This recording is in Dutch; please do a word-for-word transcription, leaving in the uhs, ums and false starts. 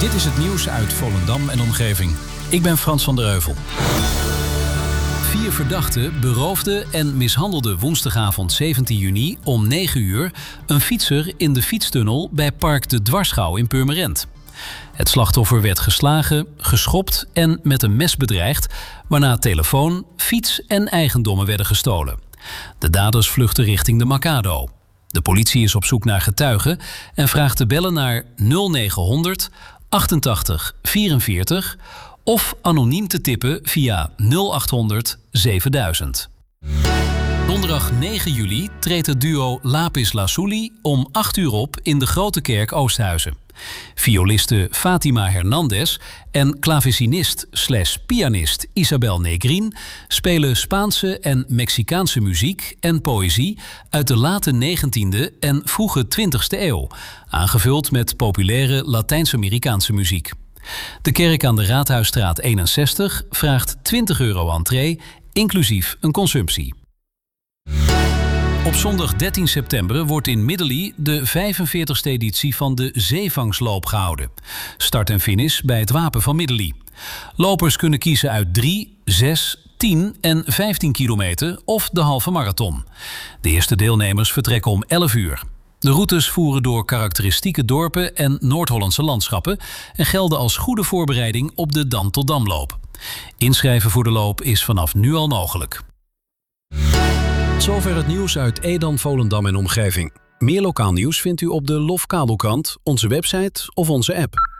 Dit is het nieuws uit Volendam en omgeving. Ik ben Frans van der Heuvel. Vier verdachten beroofden en mishandelden woensdagavond zeventien juni om negen uur... een fietser in de fietstunnel bij Park de Dwarsgouw in Purmerend. Het slachtoffer werd geslagen, geschopt en met een mes bedreigd... waarna telefoon, fiets en eigendommen werden gestolen. De daders vluchtten richting de Macado. De politie is op zoek naar getuigen en vraagt te bellen naar nul negenhonderd achtentachtig vierenveertig... of anoniem te tippen via nul achthonderd zevenduizend. Donderdag negen juli treedt het duo Lapis Lazuli om acht uur op in de Grote Kerk Oosthuizen. Violiste Fatima Hernandez en klavecinist slash pianist Isabel Negrin spelen Spaanse en Mexicaanse muziek en poëzie uit de late negentiende en vroege twintigste eeuw, aangevuld met populaire Latijns-Amerikaanse muziek. De kerk aan de Raadhuisstraat eenenzestig vraagt twintig euro entree, inclusief een consumptie. Op zondag dertien september wordt in Middelie de vijfenveertigste editie van de Zeevangsloop gehouden. Start en finish bij het Wapen van Middelie. Lopers kunnen kiezen uit drie, zes, tien en vijftien kilometer of de halve marathon. De eerste deelnemers vertrekken om elf uur. De routes voeren door karakteristieke dorpen en Noord-Hollandse landschappen en gelden als goede voorbereiding op de Dam tot Damloop. Inschrijven voor de loop is vanaf nu al mogelijk. Zover het nieuws uit Edam, Volendam en omgeving. Meer lokaal nieuws vindt u op de Lof Kabelkrant, onze website of onze app.